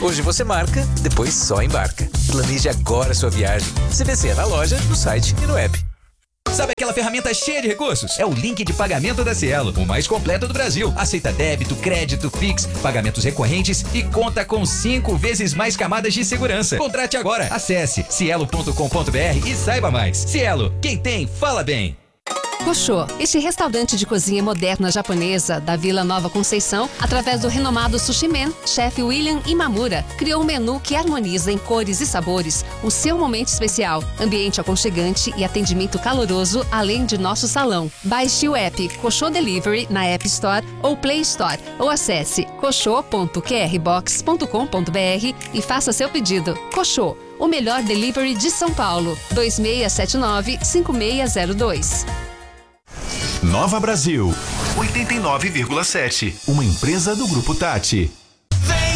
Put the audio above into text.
Hoje você marca, depois só embarca. Planeje agora sua viagem. CVC na loja, no site e no app. Sabe aquela ferramenta cheia de recursos? É o link de pagamento da Cielo, o mais completo do Brasil. Aceita débito, crédito, Pix, pagamentos recorrentes e conta com 5 vezes mais camadas de segurança. Contrate agora. Acesse cielo.com.br e saiba mais. Cielo, quem tem, fala bem. Koshô, este restaurante de cozinha moderna japonesa da Vila Nova Conceição, através do renomado Sushi Man, chefe William Imamura, criou um menu que harmoniza em cores e sabores o seu momento especial, ambiente aconchegante e atendimento caloroso, além de nosso salão. Baixe o app Koshô Delivery na App Store ou Play Store ou acesse koshô.qrbox.com.br e faça seu pedido. Koshô, o melhor delivery de São Paulo. 2679-5602. Nova Brasil 89,7. Uma empresa do Grupo Tati.